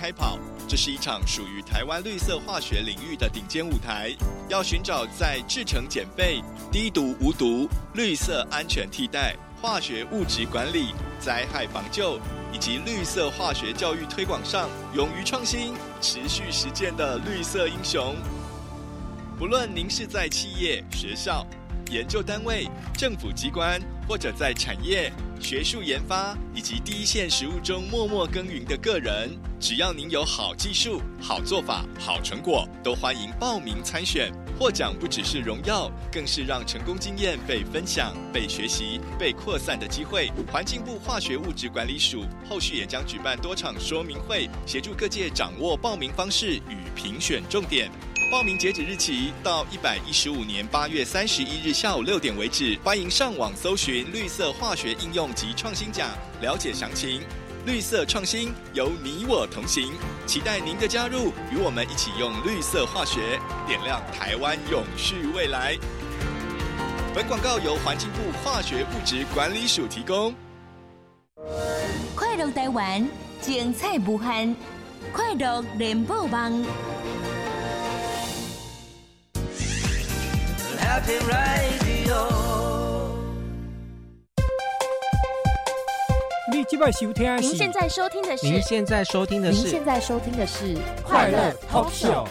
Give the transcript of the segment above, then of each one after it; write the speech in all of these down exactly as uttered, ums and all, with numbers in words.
开跑，这是一场属于台湾绿色化学领域的顶尖舞台，要寻找在制成减废、低毒无毒、绿色安全替代、化学物质管理、灾害防救以及绿色化学教育推广上勇于创新、持续实践的绿色英雄。不论您是在企业、学校、研究单位、政府机关，或者在产业、学术研发以及第一线实务中默默耕耘的个人，只要您有好技术、好做法、好成果，都欢迎报名参选。获奖不只是荣耀，更是让成功经验被分享、被学习、被扩散的机会。环境部化学物质管理署后续也将举办多场说明会，协助各界掌握报名方式与评选重点。报名截止日期到一百一十五年八月三十一日下午六点为止，欢迎上网搜寻绿色化学应用及创新奖，了解详情。绿色创新由你我同行，期待您的加入，与我们一起用绿色化学点亮台湾永续未来。本广告由环境部化学物质管理署提供。 快乐台湾，精彩无限，快乐联播网。 Happy Radio。 你今晚收听的是？ 您现在收听的是？ 您现在收听的是？ 您现在收听的是快乐 Talk Show。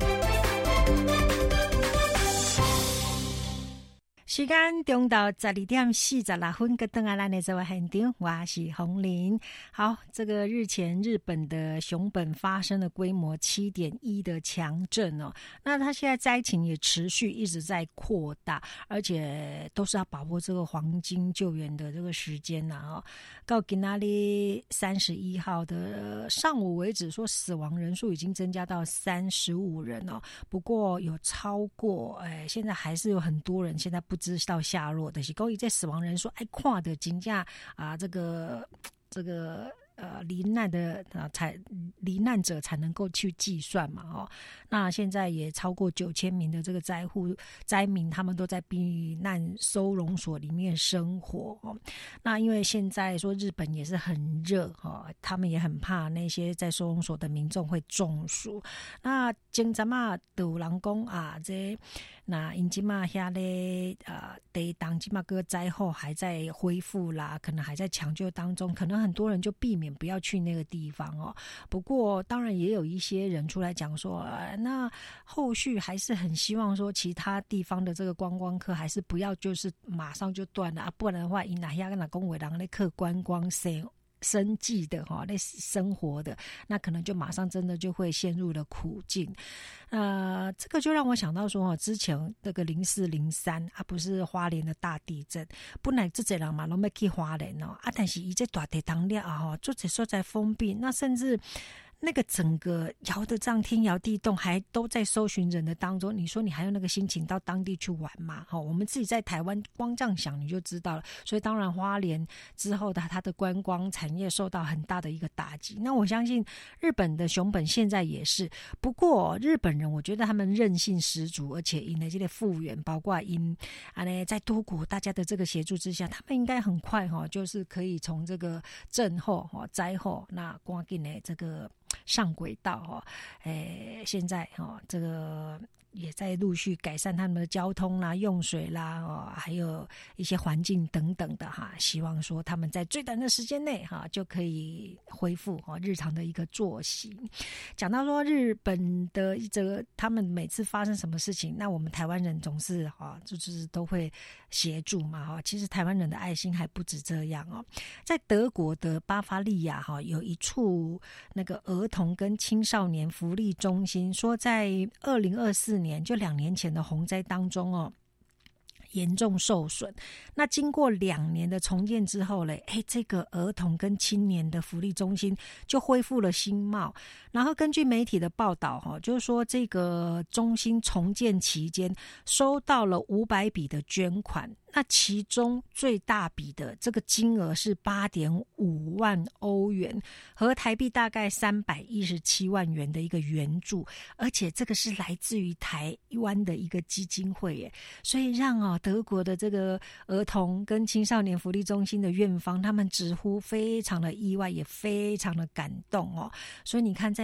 时间中到十二点四十六分，跟登来咱的这位现场，我是洪玲。好，这个日前日本的熊本发生了规模七点一的强震哦，那它现在灾情也持续一直在扩大，而且都是要把握这个黄金救援的这个时间呐哦。到今仔日三十一号的上午为止，说死亡人数已经增加到三十五人哦，不过有超过哎，现在还是有很多人现在不知道下落的，就是说这死亡人数哎，看的真正啊，这个这个呃罹难的啊才罹难者才能够去计算嘛哦。那现在也超过九千名的这个灾户灾民，他们都在避难收容所里面生活哦。那因为现在说日本也是很热哦，他们也很怕那些在收容所的民众会中暑。那今早嘛都有人讲啊，这那因今嘛遐咧呃，地当今嘛个灾后还在恢复啦，可能还在抢救当中，可能很多人就避免不要去那个地方哦。不过当然也有一些人出来讲说，呃、那后续还是很希望说其他地方的这个观光客还是不要就是马上就断了啊，不然的话，因哪遐跟哪公伟人咧客观光生生计的哈，那生活的，那可能就马上真的就会陷入了苦境。呃，这个就让我想到说，之前那个零四零三啊，不是花莲的大地震，本来这些人嘛都没去花莲哦，啊，但是伊这大地当了啊，哈，做这所在封闭，那甚至。那个整个摇得这样天摇地动，还都在搜寻人的当中，你说你还有那个心情到当地去玩吗？好，我们自己在台湾光这样想你就知道了。所以当然花莲之后的它的观光产业受到很大的一个打击。那我相信日本的熊本现在也是，不过日本人我觉得他们韧性十足，而且因为这个复原，包括因啊呢在多国大家的这个协助之下，他们应该很快哈，就是可以从这个震后哈灾后那赶紧的这个。上轨道哦，诶，现在哦，这个也在陆续改善他们的交通啦、用水啦，哦，还有一些环境等等的哈。希望说他们在最短的时间内哈就可以恢复哦日常的一个作息。讲到说日本的这个，他们每次发生什么事情，那我们台湾人总是哈就是都会协助嘛哈。其实台湾人的爱心还不止这样哦，在德国的巴伐利亚哈有一处那个儿童跟青少年福利中心，说在二零二四年就两年前的洪灾当中哦。严重受损，那经过两年的重建之后嘞，哎，这个儿童跟青年的福利中心就恢复了新貌。然后根据媒体的报道哈，就是说这个中心重建期间收到了五百笔的捐款，那其中最大笔的这个金额是八点五万欧元，和台币大概三百一十七万元的一个援助，而且这个是来自于台湾的一个基金会耶，所以让哦德国的这个儿童跟青少年福利中心的院方，他们直呼非常的意外，也非常的感动哦。所以你看在